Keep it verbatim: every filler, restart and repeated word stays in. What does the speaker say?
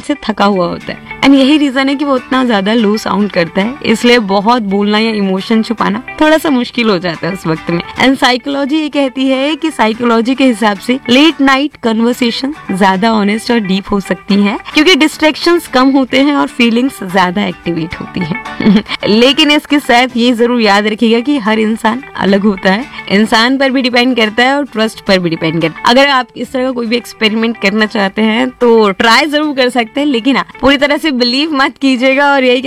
से थका हुआ होता है, एंड यही रीजन है कि वो उतना ज्यादा लो साउंड करता है, इसलिए बहुत बोलना या इमोशन छुपाना थोड़ा सा मुश्किल हो जाता है उस वक्त में। एंड साइकोलॉजी ये कहती है कि साइकोलॉजी के हिसाब से लेट नाइट कन्वर्सेशन ज्यादा ऑनेस्ट और डीप हो सकती है, क्योंकि डिस्ट्रैक्शंस कम होते हैं और फीलिंग्स ज्यादा एक्टिवेट होती है। लेकिन इसके साथ ये जरूर याद रखिएगा कि हर इंसान अलग होता है, इंसान पर भी डिपेंड करता है और ट्रस्ट पर भी डिपेंड करता है। अगर आप इस तरह का कोई भी एक्सपेरिमेंट करना चाहते हैं तो ट्राई जरूर कर सकते हैं, लेकिन हाँ, पूरी तरह से बिलीव मत कीजिएगा और यही